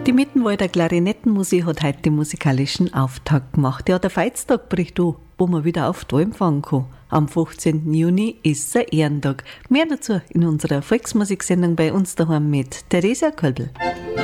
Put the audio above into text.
Die Mittenwalder Klarinettenmusik hat heute den musikalischen Auftakt gemacht. Ja, der Feiertag bricht an, wo man wieder auf die Alm fahren kann. Am 15. Juni ist der Ehrentag. Mehr dazu in unserer Volksmusiksendung bei uns daheim mit Theresia Kolbl.